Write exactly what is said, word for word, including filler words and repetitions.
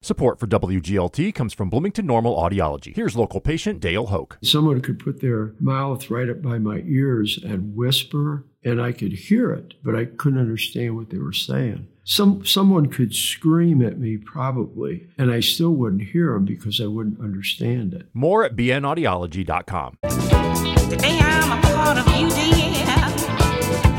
Support for W G L T comes from Bloomington Normal Audiology. Here's local patient Dale Hoke. Someone could put their mouth right up by my ears and whisper, and I could hear it, but I couldn't understand what they were saying. Some Someone could scream at me probably, and I still wouldn't hear them because I wouldn't understand it. More at b n audiology dot com. Today I'm a part of you, dear.